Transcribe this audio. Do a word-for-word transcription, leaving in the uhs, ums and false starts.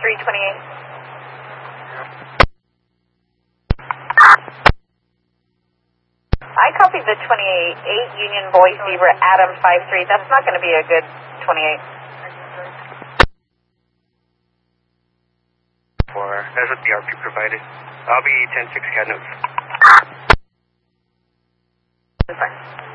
three twenty-eight. I copied the twenty-eight, eight Union Boy Zebra Adam five three. That's not going to be a good twenty-eight. Four. That's what the R P provided. I'll be ten six C A D notes. Fine.